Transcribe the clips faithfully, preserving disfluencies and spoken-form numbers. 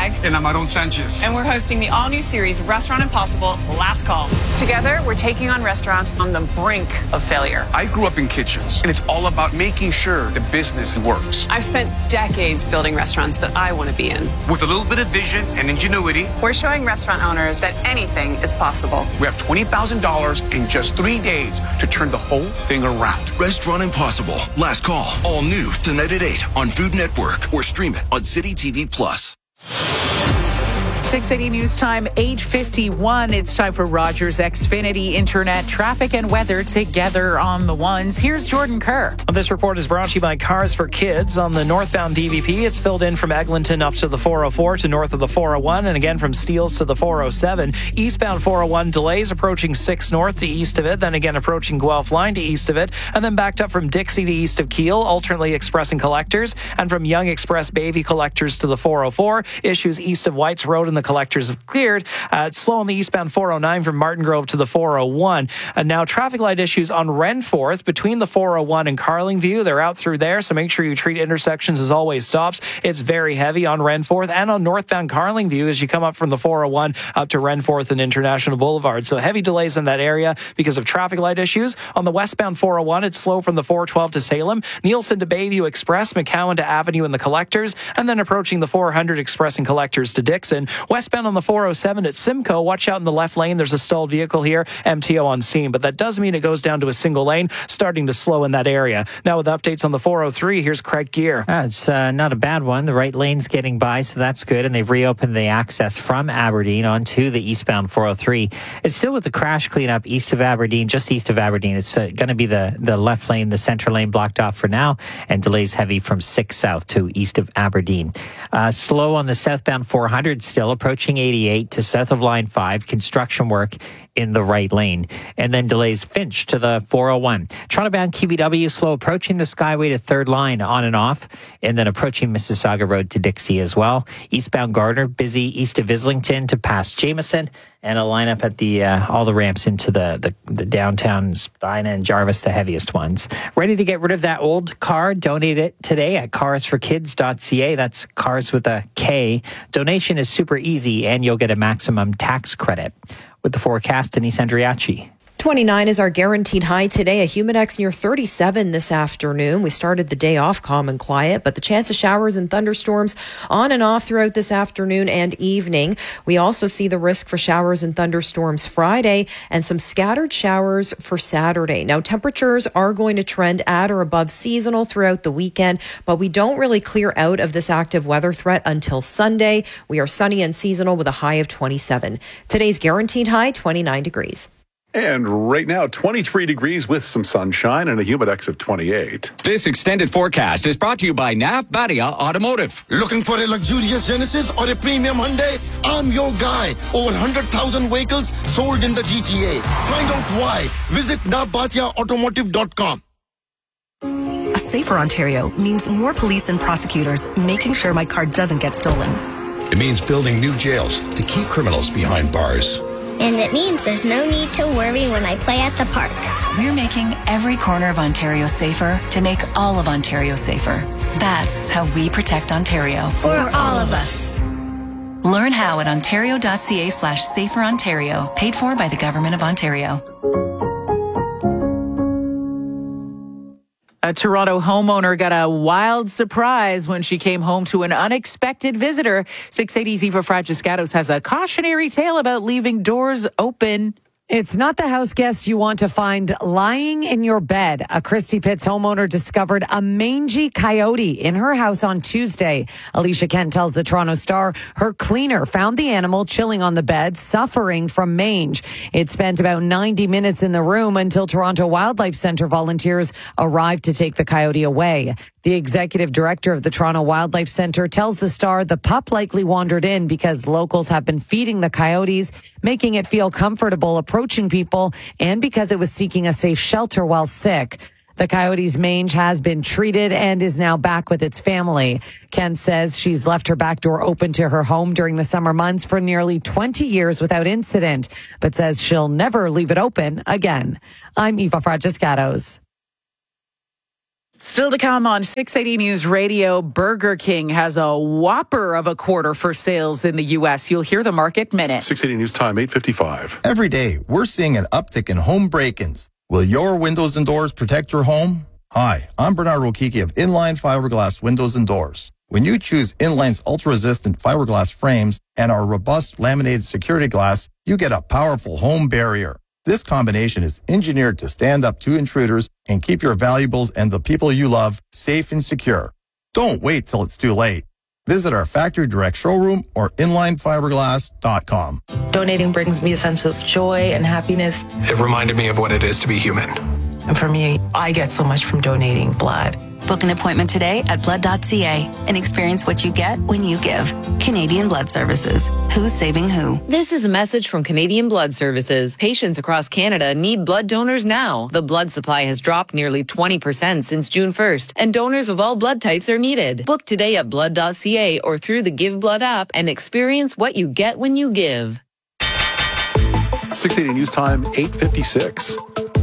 Craig. And I'm Aaron Sanchez. And we're hosting the all-new series, Restaurant Impossible, Last Call. Together, we're taking on restaurants on the brink of failure. I grew up in kitchens, and it's all about making sure the business works. I've spent decades building restaurants that I want to be in. With a little bit of vision and ingenuity, we're showing restaurant owners that anything is possible. We have twenty thousand dollars in just three days to turn the whole thing around. Restaurant Impossible, Last Call, all new tonight at eight on Food Network or stream it on City T V Plus. six eighty News Time, eight fifty-one. It's time for Rogers Xfinity Internet traffic and weather together on the ones. Here's Jordan Kerr. Well, this report is brought to you by Cars for Kids. On the northbound D V P, it's filled in from Eglinton up to the four oh four to north of the four oh one, and again from Steeles to the four oh seven. Eastbound four oh one delays approaching six north to east of it, then again approaching Guelph Line to east of it, and then backed up from Dixie to east of Kiel, alternately expressing collectors, and from Young Express Baby collectors to the four oh four. Issues east of Whites Road and the collectors have cleared. Uh, it's slow on the eastbound four oh nine from Martin Grove to the four oh one. And now traffic light issues on Renforth between the four oh one and Carlingview. They're out through there, so make sure you treat intersections as always stops. It's very heavy on Renforth and on northbound Carlingview as you come up from the four oh one up to Renforth and International Boulevard. So heavy delays in that area because of traffic light issues. On the westbound four oh one, it's slow from the four twelve to Salem, Nielsen to Bayview Express, McCowan to Avenue and the collectors, and then approaching the four hundred Express and collectors to Dixon. Westbound on the four oh seven at Simcoe, watch out in the left lane. There's a stalled vehicle here, M T O on scene, but that does mean it goes down to a single lane, starting to slow in that area. Now with updates on the four oh three, here's Craig Gear. Uh, it's uh, not a bad one. The right lane's getting by, so that's good, and they've reopened the access from Aberdeen onto the eastbound four oh three. It's still with the crash cleanup east of Aberdeen, just east of Aberdeen. It's uh, going to be the, the left lane, the center lane blocked off for now, and delays heavy from six south to east of Aberdeen. Uh, slow on the southbound four hundred, still approaching eighty-eight to south of line five, construction work in the right lane. And then delays Finch to the four oh one. Toronto-bound Q B W slow approaching the Skyway to third line on and off, and then approaching Mississauga Road to Dixie as well. Eastbound Gardner, busy east of Islington to past Jameson, and a lineup at the uh, all the ramps into the, the, the downtown Spadina and Jarvis, the heaviest ones. Ready to get rid of that old car? Donate it today at cars for kids dot c a. That's cars with a K. Donation is super easy, and you'll get a maximum tax credit. With the forecast, Denise Andriachi. twenty-nine is our guaranteed high today. A humidex near thirty-seven this afternoon. We started the day off calm and quiet, but the chance of showers and thunderstorms on and off throughout this afternoon and evening. We also see the risk for showers and thunderstorms Friday and some scattered showers for Saturday. Now, temperatures are going to trend at or above seasonal throughout the weekend, but we don't really clear out of this active weather threat until Sunday. We are sunny and seasonal with a high of twenty-seven. Today's guaranteed high, twenty-nine degrees. And right now, twenty-three degrees with some sunshine and a humidex of twenty-eight. This extended forecast is brought to you by Nav Badia Automotive. Looking for a luxurious Genesis or a premium Hyundai? I'm your guy. Over one hundred thousand vehicles sold in the G T A. Find out why. Visit nav badia automotive dot com. A safer Ontario means more police and prosecutors making sure my car doesn't get stolen. It means building new jails to keep criminals behind bars. And it means there's no need to worry when I play at the park. We're making every corner of Ontario safer to make all of Ontario safer. That's how we protect Ontario. For all of us. Learn how at ontario.ca slash safer Ontario. Paid for by the Government of Ontario. A Toronto homeowner got a wild surprise when she came home to an unexpected visitor. six eighty's Eva Fragiscatos has a cautionary tale about leaving doors open. It's not the house guest you want to find lying in your bed. A Christie Pitts homeowner discovered a mangy coyote in her house on Tuesday. Alicia Kent tells the Toronto Star her cleaner found the animal chilling on the bed, suffering from mange. It spent about ninety minutes in the room until Toronto Wildlife Centre volunteers arrived to take the coyote away. The executive director of the Toronto Wildlife Centre tells the Star the pup likely wandered in because locals have been feeding the coyotes, making it feel comfortable approaching people, and because it was seeking a safe shelter while sick. The coyote's mange has been treated and is now back with its family. Ken says she's left her back door open to her home during the summer months for nearly twenty years without incident, but says she'll never leave it open again. I'm Eva Fragiscatos. Still to come on six eighty News Radio, Burger King has a whopper of a quarter for sales in the U S. You'll hear the Market Minute. six eighty News Time, eight fifty-five. Every day, we're seeing an uptick in home break-ins. Will your windows and doors protect your home? Hi, I'm Bernard Rokiki of Inline Fiberglass Windows and Doors. When you choose Inline's ultra-resistant fiberglass frames and our robust laminated security glass, you get a powerful home barrier. This combination is engineered to stand up to intruders and keep your valuables and the people you love safe and secure. Don't wait till it's too late. Visit our factory direct showroom or inline fiberglass dot com. Donating brings me a sense of joy and happiness. It reminded me of what it is to be human. And for me, I get so much from donating blood. Book an appointment today at blood dot c a and experience what you get when you give. Canadian Blood Services. Who's saving who? This is a message from Canadian Blood Services. Patients across Canada need blood donors now. The blood supply has dropped nearly twenty percent since June first, and donors of all blood types are needed. Book today at blood dot c a or through the Give Blood app and experience what you get when you give. six eighty News Time, eight fifty-six.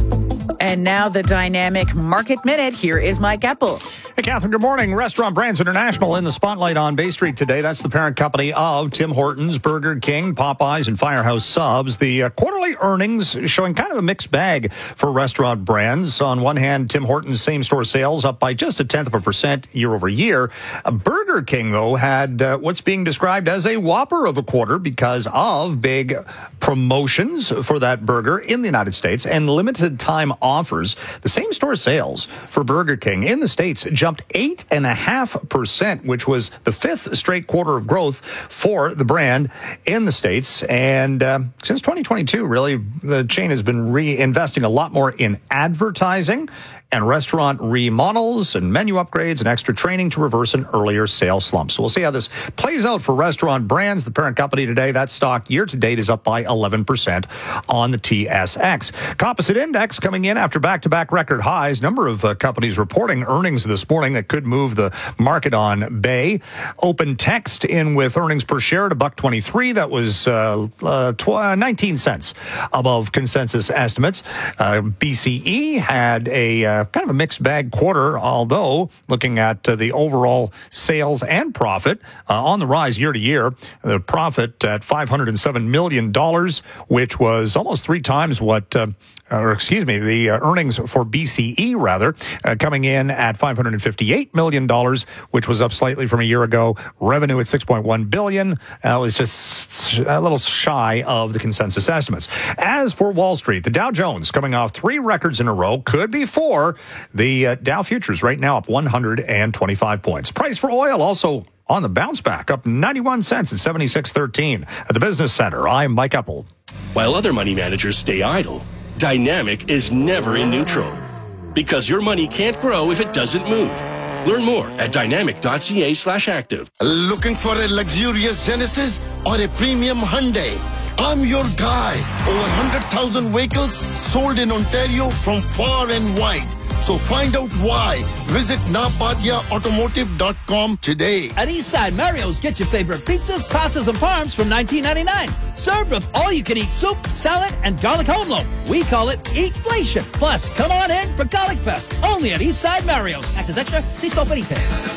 And now the dynamic Market Minute. Here is Mike Epple. Hey, Catherine, good morning. Restaurant Brands International in the spotlight on Bay Street today. That's the parent company of Tim Hortons, Burger King, Popeyes, and Firehouse Subs. The uh, quarterly earnings showing kind of a mixed bag for Restaurant Brands. On one hand, Tim Hortons same-store sales up by just a tenth of a percent year over year. Uh, Burger King, though, had uh, what's being described as a whopper of a quarter because of big promotions for that burger in the United States and limited time offers. The same-store sales for Burger King in the States jumped eight and a half percent, which was the fifth straight quarter of growth for the brand in the States. And uh, since twenty twenty-two, really, the chain has been reinvesting a lot more in advertising and restaurant remodels and menu upgrades and extra training to reverse an earlier sales slump. So we'll see how this plays out for Restaurant Brands, the parent company today. That stock year to date is up by eleven percent on the T S X. Composite Index coming in after back-to-back record highs. Number of uh, companies reporting earnings this morning that could move the market on Bay. Open Text in with earnings per share at a buck twenty-three. That was uh, uh, tw- nineteen cents above consensus estimates. Uh, B C E had a uh, kind of a mixed bag quarter, although looking at uh, the overall sales and profit uh, on the rise year to year, the profit at five hundred seven million dollars, which was almost three times what, uh, or excuse me, the uh, earnings for B C E rather, uh, coming in at five hundred fifty-eight million dollars, which was up slightly from a year ago. Revenue at six point one billion dollars uh, was just a little shy of the consensus estimates. As for Wall Street, the Dow Jones coming off three records in a row, could be four. The uh, Dow futures right now up one hundred twenty-five points. Price for oil also on the bounce back, up ninety-one cents at seventy-six thirteen. At the Business Center, I'm Mike Epple. While other money managers stay idle, Dynamic is never in neutral. Because your money can't grow if it doesn't move. Learn more at dynamic dot c a slash active. Looking for a luxurious Genesis or a premium Hyundai? I'm your guy. Over one hundred thousand vehicles sold in Ontario from far and wide. So find out why. Visit nabatia automotive dot com today. At Eastside Mario's, get your favorite pizzas, pastas, and parms from nineteen ninety-nine. Served with all-you-can-eat soup, salad, and garlic home loaf. We call it Eatflation. Plus, come on in for Garlic Fest. Only at Eastside Mario's. Access extra. See scope and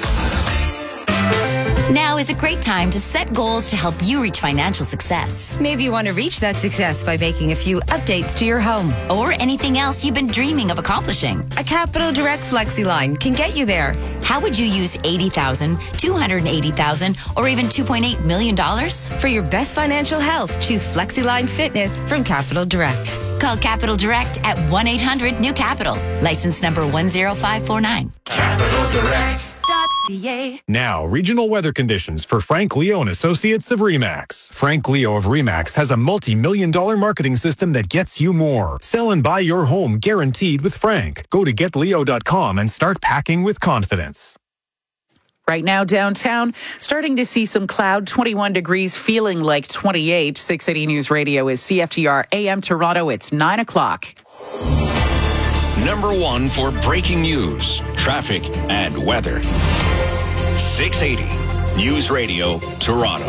Now is a great time to set goals to help you reach financial success. Maybe you want to reach that success by making a few updates to your home. Or anything else you've been dreaming of accomplishing. A Capital Direct Flexi line can get you there. How would you use eighty thousand dollars, two hundred eighty thousand dollars, or even two point eight million dollars? For your best financial health, choose FlexiLine Fitness from Capital Direct. Call Capital Direct at one eight hundred new capital. License number one zero five four nine. Capital Direct. Now, regional weather conditions for Frank Leo and Associates of RE/MAX. Frank Leo of RE/MAX has a multi-million dollar marketing system that gets you more. Sell and buy your home guaranteed with Frank. Go to get leo dot com and start packing with confidence. Right now, downtown, starting to see some cloud, twenty-one degrees, feeling like twenty-eight. six eighty News Radio is C F T R A M Toronto. It's nine o'clock. Number one for breaking news, traffic, and weather. six eighty News Radio, Toronto.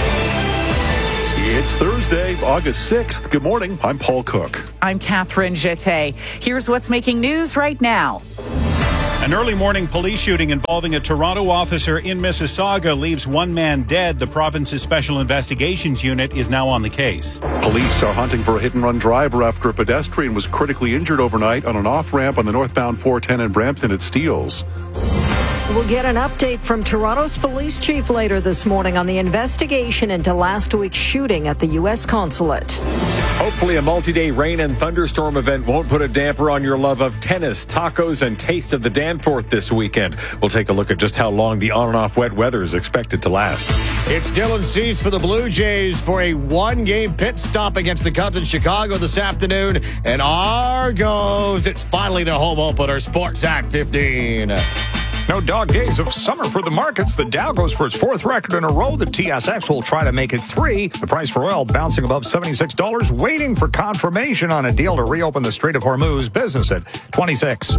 It's Thursday, August sixth. Good morning. I'm Paul Cook. I'm Catherine Jeté. Here's what's making news right now. An An early morning police shooting involving a Toronto officer in Mississauga leaves one man dead. The province's Special Investigations Unit is now on the case. Police are hunting for a hit-and-run driver after a pedestrian was critically injured overnight on an off-ramp on the northbound four ten in Brampton at Steeles. We'll get an update from Toronto's police chief later this morning on the investigation into last week's shooting at the U S consulate. Hopefully a multi-day rain and thunderstorm event won't put a damper on your love of tennis, tacos, and taste of the Danforth this weekend. We'll take a look at just how long the on and off wet weather is expected to last. It's Dylan Cease for the Blue Jays for a one-game pit stop against the Cubs in Chicago this afternoon. And Argos, it's finally the home opener, Sportsnet fifteen. No dog days of summer for the markets. The Dow goes for its fourth record in a row. The T S X will try to make it three. The price for oil bouncing above seventy-six dollars, waiting for confirmation on a deal to reopen the Strait of Hormuz. Business at twenty-six.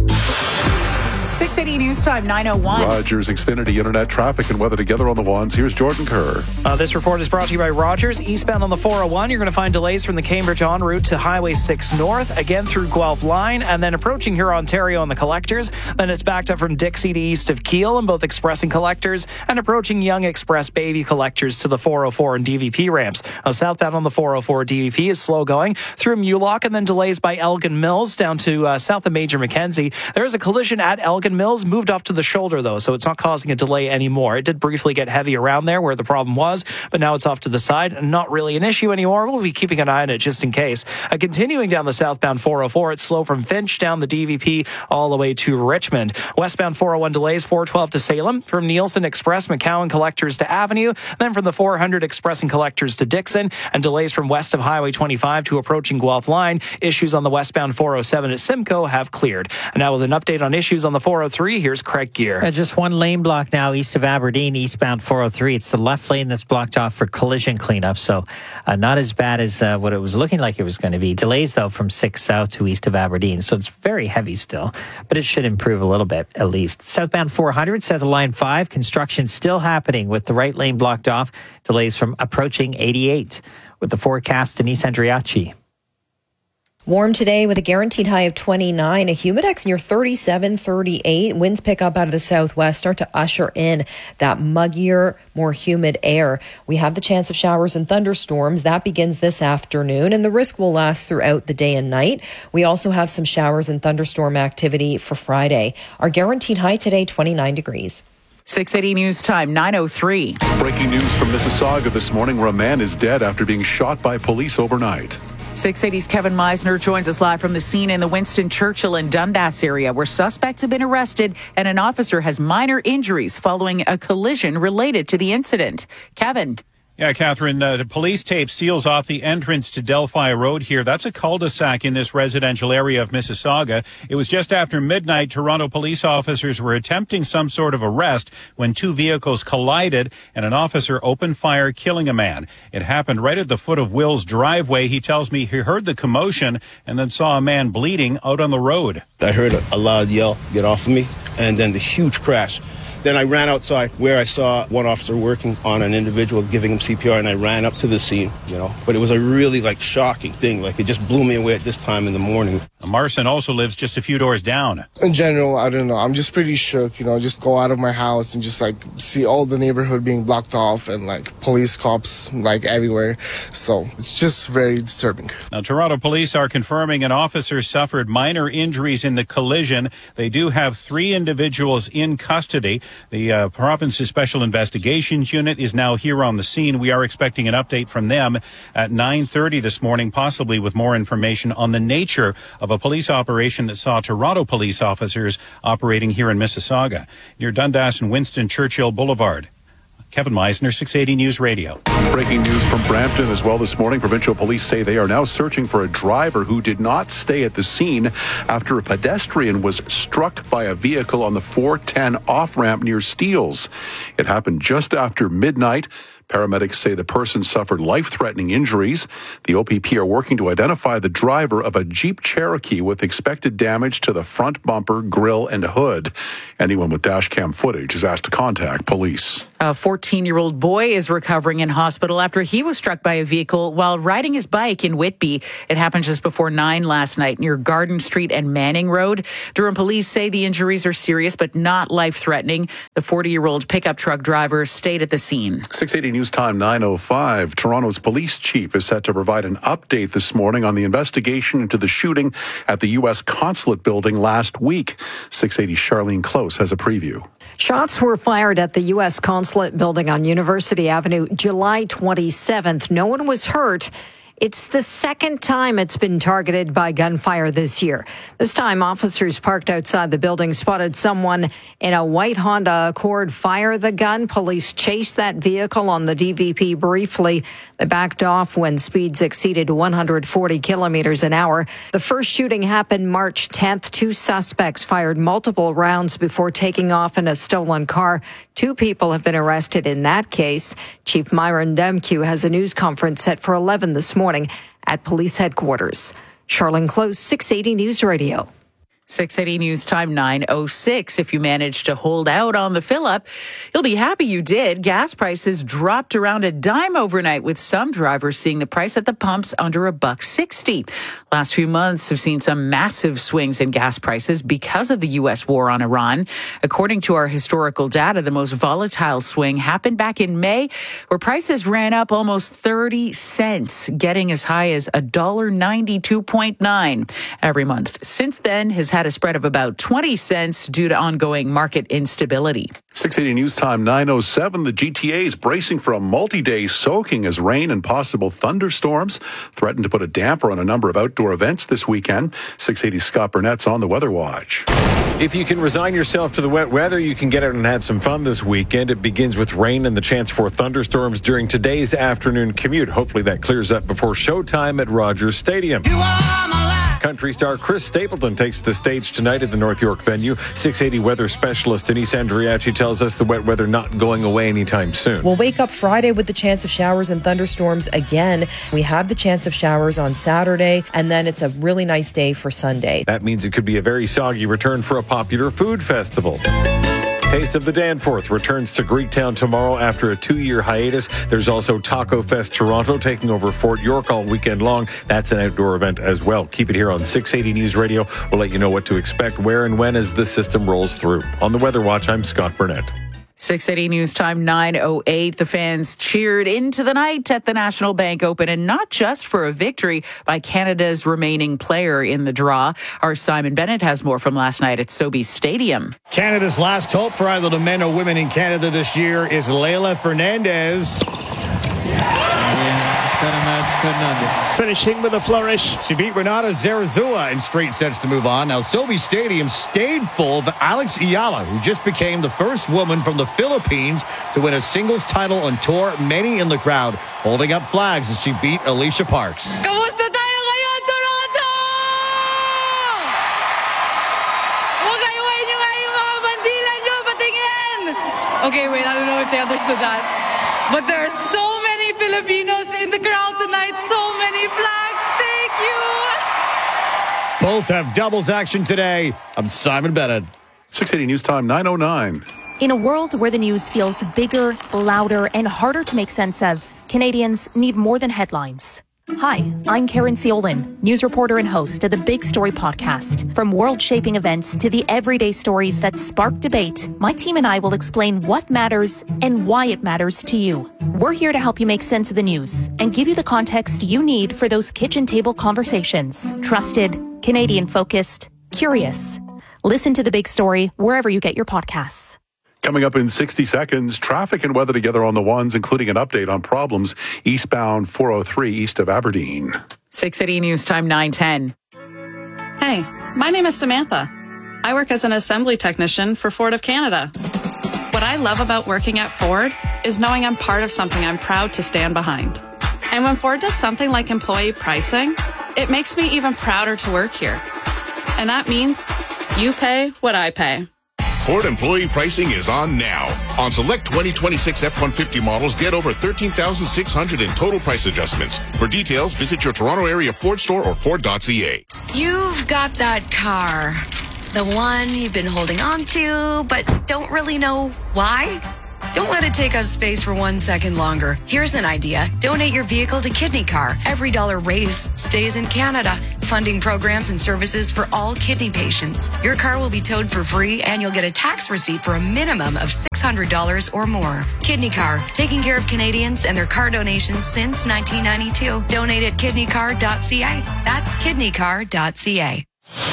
six eighty News Time, nine oh one. Rogers Xfinity Internet traffic and weather together on the ones. Here's Jordan Kerr. Uh, this report is brought to you by Rogers. Eastbound on the four oh one, you're going to find delays from the Cambridge en route to Highway six North, again through Guelph Line, and then approaching here Ontario on the collectors. Then it's backed up from Dixie to east of Kiel on both express and collectors, and approaching Young Express baby collectors to the four oh four and D V P ramps. Uh, southbound on the four oh four D V P is slow going through Mulock, and then delays by Elgin Mills down to uh, south of Major Mackenzie. There is a collision at Elgin Mills, moved off to the shoulder though, so it's not causing a delay anymore. It did briefly get heavy around there where the problem was, but now it's off to the side and not really an issue anymore. We'll be keeping an eye on it just in case. Uh, continuing down the southbound four oh four, it's slow from Finch down the D V P all the way to Richmond. Westbound four oh one delays, four twelve to Salem, from Nielsen Express, McCowan Collectors to Avenue, then from the four hundred Express and Collectors to Dixon, and delays from west of Highway twenty-five to approaching Guelph Line. Issues on the westbound four oh seven at Simcoe have cleared. And now with an update on issues on the four oh three, here's Craig Gear. Uh, just one lane block now east of Aberdeen, eastbound four oh three. It's the left lane that's blocked off for collision cleanup, so uh, not as bad as uh, what it was looking like it was going to be. Delays, though, from six south to east of Aberdeen, so it's very heavy still, but it should improve a little bit at least. Southbound four hundred, south of line five, construction still happening with the right lane blocked off. Delays from approaching eighty-eight. With the forecast, Denise Andriachi. Warm today with a guaranteed high of twenty-nine. A humidex near thirty-seven, thirty-eight. Winds pick up out of the southwest, start to usher in that muggier, more humid air. We have the chance of showers and thunderstorms. That begins this afternoon, and the risk will last throughout the day and night. We also have some showers and thunderstorm activity for Friday. Our guaranteed high today, twenty-nine degrees. six eighty News Time, nine oh three. Breaking news from Mississauga this morning where a man is dead after being shot by police overnight. six eighty's Kevin Meisner joins us live from the scene in the Winston Churchill and Dundas area where suspects have been arrested and an officer has minor injuries following a collision related to the incident. Kevin. Yeah, Catherine, uh, the police tape seals off the entrance to Delphi Road here. That's a cul-de-sac in this residential area of Mississauga. It was just after midnight. Toronto police officers were attempting some sort of arrest when two vehicles collided and an officer opened fire, killing a man. It happened right at the foot of Will's driveway. He tells me he heard the commotion and then saw a man bleeding out on the road. I heard a, a loud yell, "Get off of me," and then the huge crash. Then I ran outside where I saw one officer working on an individual, giving him C P R, and I ran up to the scene, you know. But it was a really, like, shocking thing. Like, it just blew me away at this time in the morning. Marson also lives just a few doors down. In general, I don't know. I'm just pretty shook, you know, just go out of my house and just, like, see all the neighborhood being blocked off and, like, police cops, like, everywhere. So it's just very disturbing. Now, Toronto police are confirming an officer suffered minor injuries in the collision. They do have three individuals in custody. The uh, province's Special Investigations Unit is now here on the scene. We are expecting an update from them at nine thirty this morning, possibly with more information on the nature of a police operation that saw Toronto police officers operating here in Mississauga, near Dundas and Winston Churchill Boulevard. Kevin Meisner, six eighty News Radio. Breaking news from Brampton as well this morning. Provincial police say they are now searching for a driver who did not stay at the scene after a pedestrian was struck by a vehicle on the four ten off-ramp near Steeles. It happened just after midnight. Paramedics say the person suffered life-threatening injuries. The O P P are working to identify the driver of a Jeep Cherokee with expected damage to the front bumper, grille, and hood. Anyone with dash cam footage is asked to contact police. A fourteen-year-old boy is recovering in hospital after he was struck by a vehicle while riding his bike in Whitby. It happened just before nine last night near Garden Street and Manning Road. Durham police say the injuries are serious but not life-threatening. The forty-year-old pickup truck driver stayed at the scene. six eighty News Time nine oh five. Toronto's police chief is set to provide an update this morning on the investigation into the shooting at the U S consulate building last week. six eighty Charlene Close has a preview. Shots were fired at the U S consulate building on University Avenue July twenty-seventh. No one was hurt. It's the second time it's been targeted by gunfire this year. This time, officers parked outside the building spotted someone in a white Honda Accord fire the gun. Police chased that vehicle on the D V P briefly. They backed off when speeds exceeded one hundred forty kilometers an hour. The first shooting happened March tenth. Two suspects fired multiple rounds before taking off in a stolen car. Two people have been arrested in that case. Chief Myron Demkew has a news conference set for eleven this morning at police headquarters. Charlene Close, six eighty News Radio. six eighty News Time nine oh six. If you managed to hold out on the fill-up, you'll be happy you did. Gas prices dropped around a dime overnight, with some drivers seeing the price at the pumps under a buck sixty. Last few months have seen some massive swings in gas prices because of the U S war on Iran. According to our historical data, the most volatile swing happened back in May, where prices ran up almost thirty cents, getting as high as one dollar ninety-two point nine every month. Since then, has had a spread of about twenty cents due to ongoing market instability. six eighty News Time nine oh seven. The G T A is bracing for a multi-day soaking as rain and possible thunderstorms threaten to put a damper on a number of outdoor events this weekend. six eighty Scott Burnett's on the Weather Watch. If you can resign yourself to the wet weather, you can get out and have some fun this weekend. It begins with rain and the chance for thunderstorms during today's afternoon commute. Hopefully that clears up before showtime at Rogers Stadium. Country star Chris Stapleton takes the stage tonight at the North York venue. six eighty weather specialist Denise Andriachi tells us the wet weather not going away anytime soon. We'll wake up Friday with the chance of showers and thunderstorms again. We have the chance of showers on Saturday, and then it's a really nice day for Sunday. That means it could be a very soggy return for a popular food festival. Taste of the Danforth returns to Greektown tomorrow after a two-year hiatus. There's also Taco Fest Toronto taking over Fort York all weekend long. That's an outdoor event as well. Keep it here on six eighty News Radio. We'll let you know what to expect, where and when as the system rolls through. On the Weather Watch, I'm Scott Burnett. six eighty News Time nine oh eight. The fans cheered into the night at the National Bank Open, and not just for a victory by Canada's remaining player in the draw. Our Simon Bennett has more from last night at Sobeys Stadium. Canada's last hope for either the men or women in Canada this year is Leila Fernandez. Finishing with a flourish. She beat Renata Zarazua in straight sets to move on. Now, Sobeys Stadium stayed full of Alex Ayala, who just became the first woman from the Philippines to win a singles title on tour. Many in the crowd holding up flags as she beat Alicia Parks. Kamusta tayo ngayon, Toronto? Huwag-ayawain nyo nga yung mga bandila nyo, patingin! Okay, wait, I don't know if they understood that. But there are so many Filipinos in the crowd tonight. So many flags. Thank you. Both have doubles action today. I'm Simon Bennett. six eighty News Time nine oh nine. In a world where the news feels bigger, louder, and harder to make sense of, Canadians need more than headlines. Hi, I'm Karen Ciolin, news reporter and host of the Big Story podcast. From world-shaping events to the everyday stories that spark debate, my team and I will explain what matters and why it matters to you. We're here to help you make sense of the news and give you the context you need for those kitchen table conversations. Trusted, Canadian-focused, curious. Listen to The Big Story wherever you get your podcasts. Coming up in sixty seconds, traffic and weather together on the ones, including an update on problems eastbound four oh three east of Aberdeen. six eighty News Time nine ten. Hey, my name is Samantha. I work as an assembly technician for Ford of Canada. What I love about working at Ford is knowing I'm part of something I'm proud to stand behind. And when Ford does something like employee pricing, it makes me even prouder to work here. And that means you pay what I pay. Ford employee pricing is on now. On select twenty twenty-six F one fifty models, get over thirteen thousand six hundred dollars in total price adjustments. For details, visit your Toronto area Ford store or Ford dot C A. You've got that car. The one you've been holding on to, but don't really know why? Don't let it take up space for one second longer. Here's an idea. Donate your vehicle to Kidney Car. Every dollar raised stays in Canada, funding programs and services for all kidney patients. Your car will be towed for free, and you'll get a tax receipt for a minimum of six hundred dollars or more. Kidney Car, taking care of Canadians and their car donations since nineteen ninety-two. Donate at kidney car dot C A. That's kidney car dot C A.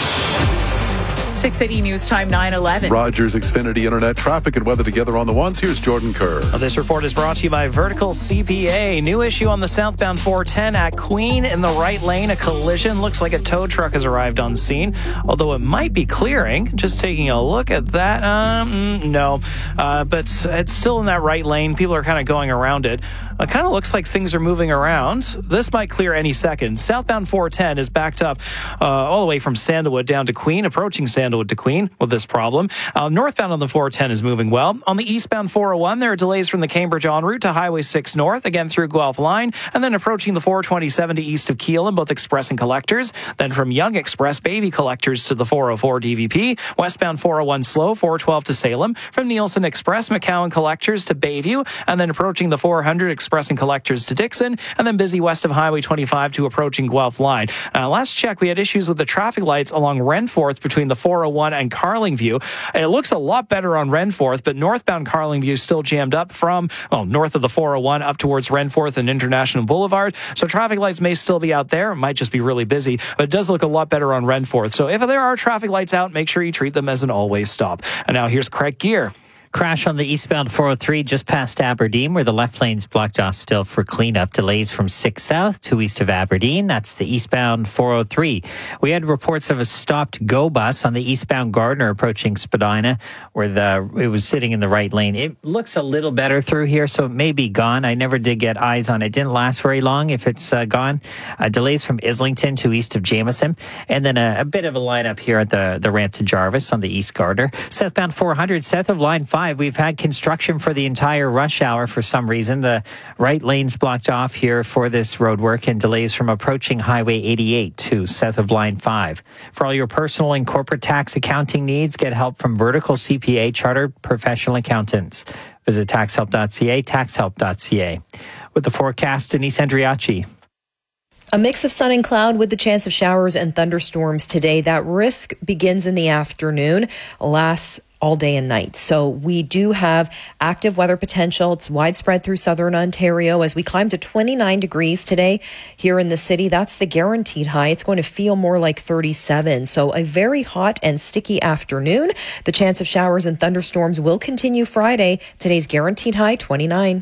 six eighty News Time nine eleven. Rogers Xfinity Internet traffic and weather together on the ones. Here's Jordan Kerr. This report is brought to you by Vertical C P A. New issue on the southbound four ten at Queen in the right lane. A collision. Looks like a tow truck has arrived on scene, although it might be clearing. Just taking a look at that. Um, no, uh, but it's still in that right lane. People are kind of going around it. It kind of looks like things are moving around. This might clear any second. Southbound four ten is backed up uh, all the way from Sandalwood down to Queen, approaching Sandalwood to Queen with this problem. Uh, northbound on the four ten is moving well. On the eastbound four oh one, there are delays from the Cambridge en route to Highway six North, again through Guelph Line, and then approaching the four twenty-seven to east of Keelan, both Express and Collectors. Then from Young Express, Baby Collectors to the four oh four D V P. Westbound four oh one slow, four twelve to Salem. From Nielsen Express, McCowan Collectors to Bayview, and then approaching the four hundred Express and Collectors to Dixon, and then busy west of Highway twenty-five to approaching Guelph Line. Uh, last check, we had issues with the traffic lights along Renforth between the four oh one and Carlingview. It looks a lot better on Renforth, but northbound Carlingview is still jammed up from, well, north of the four oh one up towards Renforth and International Boulevard. So traffic lights may still be out there. It might just be really busy, but it does look a lot better on Renforth. So if there are traffic lights out, make sure you treat them as an always stop. And now here's Craig Gear. Crash on the eastbound four oh three just past Aberdeen, where the left lane's blocked off still for cleanup. Delays from six South to east of Aberdeen. That's the eastbound four oh three. We had reports of a stopped GO bus on the eastbound Gardiner approaching Spadina, where the it was sitting in the right lane. It looks a little better through here, so it may be gone. I never did get eyes on it. It didn't last very long if it's uh, gone. Uh, delays from Islington to east of Jameson. And then a, a bit of a lineup here at the, the ramp to Jarvis on the east Gardiner. Southbound four hundred, south of line five. We've had construction for the entire rush hour for some reason. The right lane's blocked off here for this road work, and delays from approaching Highway eighty-eight to south of line five. For all your personal and corporate tax accounting needs, get help from Vertical C P A Chartered Professional Accountants. Visit tax help dot c a, tax help dot c a. With the forecast, Denise Andriachi. A mix of sun and cloud with the chance of showers and thunderstorms today. That risk begins in the afternoon, lasts all day and night. So we do have active weather potential. It's widespread through southern Ontario as we climb to twenty-nine degrees today here in the city. That's the guaranteed high. It's going to feel more like thirty-seven. So a very hot and sticky afternoon. The chance of showers and thunderstorms will continue Friday. Today's guaranteed high, twenty-nine.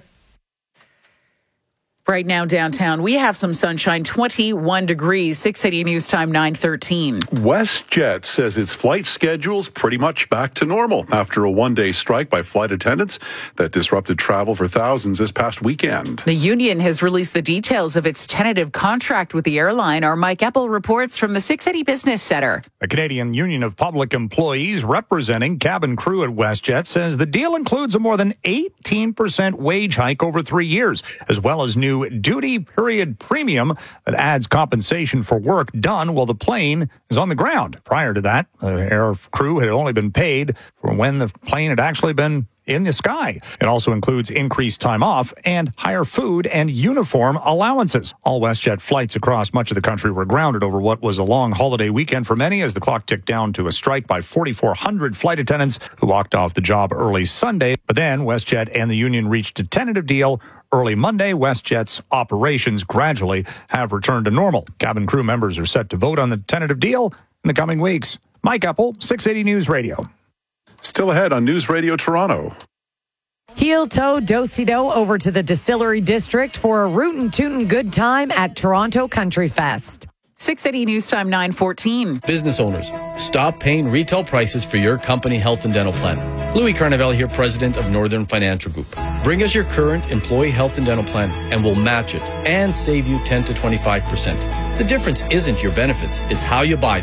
Right now downtown, we have some sunshine, twenty-one degrees, six eighty News Time nine thirteen. WestJet says its flight schedule's pretty much back to normal after a one-day strike by flight attendants that disrupted travel for thousands this past weekend. The union has released the details of its tentative contract with the airline. Our Mike Eppel reports from the six eighty Business Center. The Canadian Union of Public Employees representing cabin crew at WestJet says the deal includes a more than eighteen percent wage hike over three years, as well as new duty period premium that adds compensation for work done while the plane is on the ground. Prior to that, the air crew had only been paid for when the plane had actually been in the sky. It also includes increased time off and higher food and uniform allowances. All WestJet flights across much of the country were grounded over what was a long holiday weekend for many as the clock ticked down to a strike by forty-four hundred flight attendants who walked off the job early Sunday. But then WestJet and the union reached a tentative deal early Monday. WestJet's operations gradually have returned to normal. Cabin crew members are set to vote on the tentative deal in the coming weeks. Mike Eppel, six eighty News Radio. Still ahead on News Radio Toronto. Heel toe do-si-do over to the Distillery District for a rootin' tootin' good time at Toronto Country Fest. six eighty News Time nine fourteen. Business owners, stop paying retail prices for your company health and dental plan. Louis Carnevale here, president of Northern Financial Group. Bring us your current employee health and dental plan and we'll match it and save you ten to twenty-five percent. The difference isn't your benefits, it's how you buy them.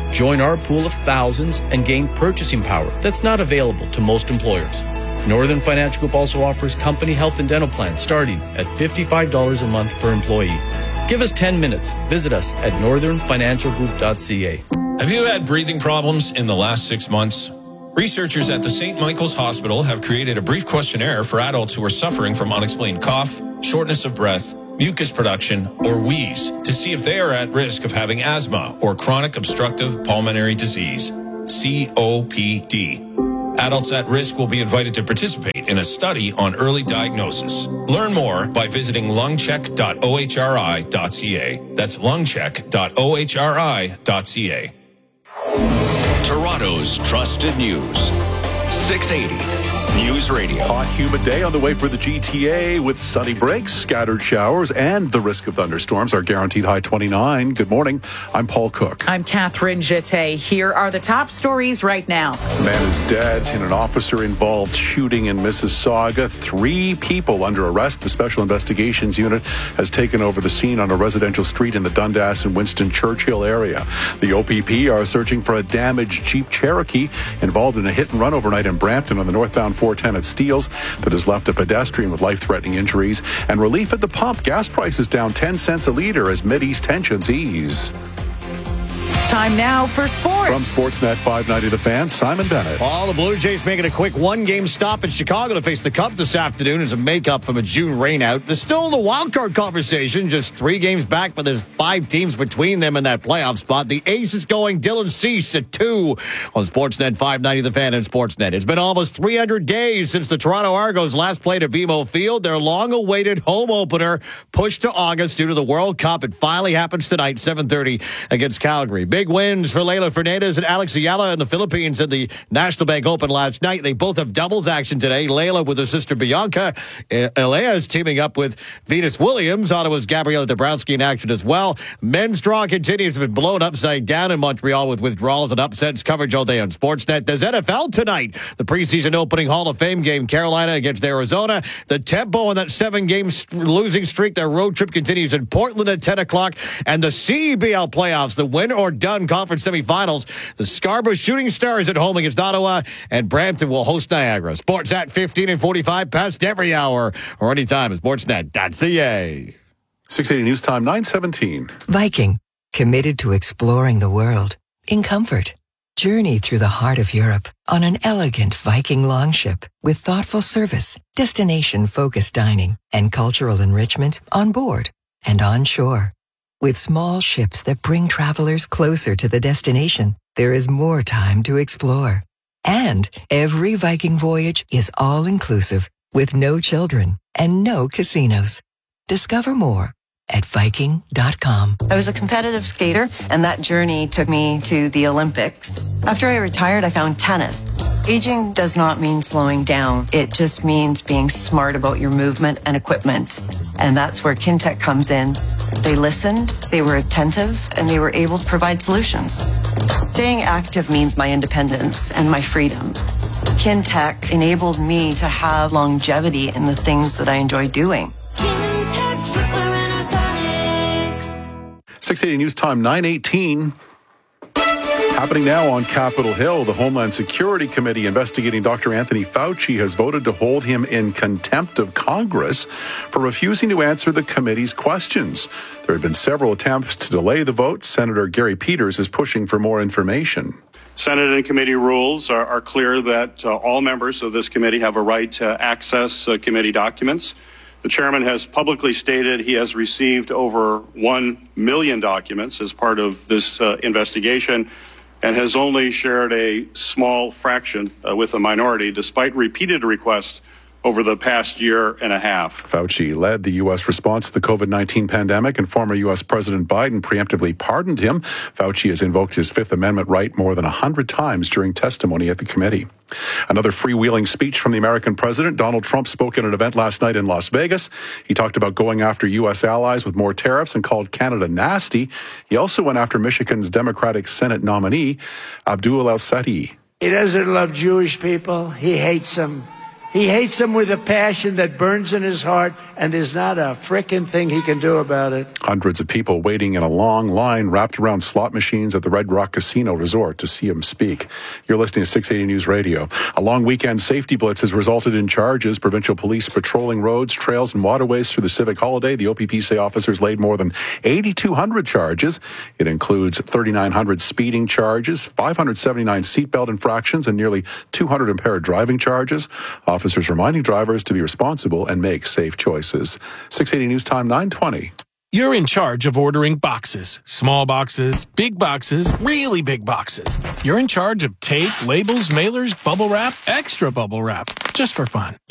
Join our pool of thousands and gain purchasing power that's not available to most employers. Northern Financial Group also offers company health and dental plans starting at fifty-five dollars a month per employee. Give us ten minutes. Visit us at northern financial group dot c a. Have you had breathing problems in the last six months? Researchers at the Saint Michael's Hospital have created a brief questionnaire for adults who are suffering from unexplained cough, shortness of breath, mucus production, or wheeze to see if they are at risk of having asthma or chronic obstructive pulmonary disease, C O P D. Adults at risk will be invited to participate in a study on early diagnosis. Learn more by visiting lungcheck dot o h r i dot c a. That's lungcheck dot o h r i dot c a. Toronto's trusted news. six eighty News Radio. Hot, humid day on the way for the G T A with sunny breaks, scattered showers, and the risk of thunderstorms. Our guaranteed high twenty-nine. Good morning. I'm Paul Cook. I'm Catherine Jeté. Here are the top stories right now. A man is dead in an officer-involved shooting in Mississauga. Three people under arrest. The Special Investigations Unit has taken over the scene on a residential street in the Dundas and Winston Churchill area. The O P P are searching for a damaged Jeep Cherokee involved in a hit-and-run overnight in Brampton on the northbound four ten at Steeles that has left a pedestrian with life-threatening injuries. And relief at the pump. Gas prices down ten cents a litre as Mideast tensions ease. Time now for sports. From Sportsnet five ninety The Fan, Simon Bennett. All the Blue Jays making a quick one-game stop in Chicago to face the Cubs this afternoon as a makeup from a June rainout. They're still in the wild card conversation, just three games back, but there's five teams between them in that playoff spot. The Ace is going Dylan Cease at two on Sportsnet five ninety The Fan and Sportsnet. It's been almost three hundred days since the Toronto Argos last played at B M O Field. Their long-awaited home opener pushed to August due to the World Cup. It finally happens tonight, seven thirty against Calgary. Big wins for Leila Fernandez and Alex Ayala in the Philippines at the National Bank Open last night. They both have doubles action today. Leila with her sister Bianca. Elea is teaming up with Venus Williams. Ottawa's Gabriela Dabrowski in action as well. Men's draw continues to be blown upside down in Montreal with withdrawals and upsets. Coverage all day on Sportsnet. There's N F L tonight. The preseason opening Hall of Fame game, Carolina against Arizona. The tempo on that seven-game losing streak. Their road trip continues in Portland at ten o'clock. And the C E B L playoffs, the win or done conference semifinals. The Scarborough Shooting Stars at home against Ottawa, and Brampton will host Niagara. Sports at fifteen and forty-five past every hour or anytime at sportsnet dot c a. six eighty News Time, nine seventeen. Viking, committed to exploring the world in comfort. Journey through the heart of Europe on an elegant Viking longship with thoughtful service, destination-focused dining, and cultural enrichment on board and on shore. With small ships that bring travelers closer to the destination, there is more time to explore. And every Viking voyage is all-inclusive with no children and no casinos. Discover more at Viking dot com. I was a competitive skater, and that journey took me to the Olympics. After I retired, I found tennis. Aging does not mean slowing down. It just means being smart about your movement and equipment. And that's where Kintec comes in. They listened, they were attentive, and they were able to provide solutions. Staying active means my independence and my freedom. Kintec enabled me to have longevity in the things that I enjoy doing. six eighty News Time, nine eighteen. Happening now on Capitol Hill, the Homeland Security Committee investigating Doctor Anthony Fauci has voted to hold him in contempt of Congress for refusing to answer the committee's questions. There have been several attempts to delay the vote. Senator Gary Peters is pushing for more information. Senate and committee rules are, are clear that uh, all members of this committee have a right to access uh, committee documents. The chairman has publicly stated he has received over one million documents as part of this uh, investigation and has only shared a small fraction uh, with a minority, despite repeated requests over the past year and a half. Fauci led the U S response to the COVID nineteen pandemic, and former U S President Biden preemptively pardoned him. Fauci has invoked his Fifth Amendment right more than one hundred times during testimony at the committee. Another freewheeling speech from the American president. Donald Trump spoke at an event last night in Las Vegas. He talked about going after U S allies with more tariffs and called Canada nasty. He also went after Michigan's Democratic Senate nominee, Abdul El-Sadi. He doesn't love Jewish people. He hates them. He hates them with a passion that burns in his heart, and there's not a frickin' thing he can do about it. Hundreds of people waiting in a long line wrapped around slot machines at the Red Rock Casino Resort to see him speak. You're listening to six eighty News Radio. A long weekend safety blitz has resulted in charges. Provincial police patrolling roads, trails, and waterways through the civic holiday. The O P P say officers laid more than eighty-two hundred charges. It includes thirty-nine hundred speeding charges, five hundred seventy-nine seatbelt infractions, and nearly two hundred impaired driving charges. Officers reminding drivers to be responsible and make safe choices. six eighty News Time, nine twenty. You're in charge of ordering boxes. Small boxes, big boxes, really big boxes. You're in charge of tape, labels, mailers, bubble wrap, extra bubble wrap, just for fun.